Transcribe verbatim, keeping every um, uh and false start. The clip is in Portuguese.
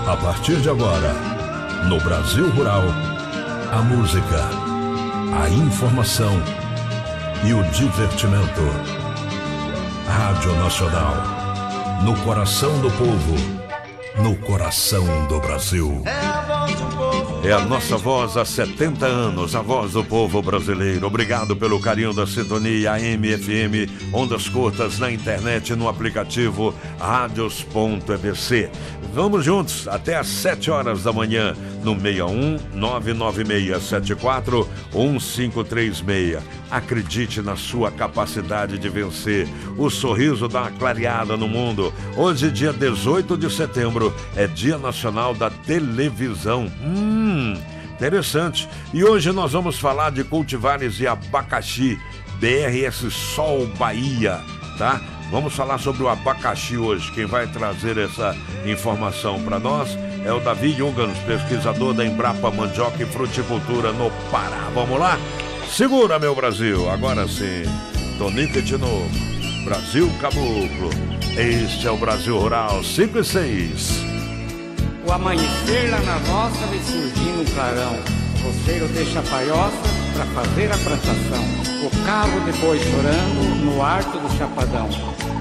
A partir de agora, no Brasil Rural, a música, a informação e o divertimento. Rádio Nacional, no coração do povo, no coração do Brasil. É a nossa voz há setenta anos, a voz do povo brasileiro. Obrigado pelo carinho da sintonia A M F M, ondas curtas na internet, no aplicativo radios ponto e b c. Vamos juntos até às sete horas da manhã no seis um nove nove seis sete quatro um cinco três seis. Acredite na sua capacidade de vencer. O sorriso dá uma clareada no mundo. Hoje, dia dezoito de setembro, é Dia Nacional da Televisão. Hum, interessante. E hoje nós vamos falar de cultivares e abacaxi. B R S Sol Bahia, tá? Vamos falar sobre o abacaxi hoje. Quem vai trazer essa informação para nós é o Davi Jungans, pesquisador da Embrapa Mandioca e Fruticultura no Pará. Vamos lá? Segura, meu Brasil. Agora sim, Tonica de novo. Brasil Caboclo. Este é o Brasil Rural cinco e seis. O amanhecer lá na roça vem surgindo um clarão. O roceiro deixa a palhoça pra fazer a plantação. O cabo de boi chorando no arco do chapadão.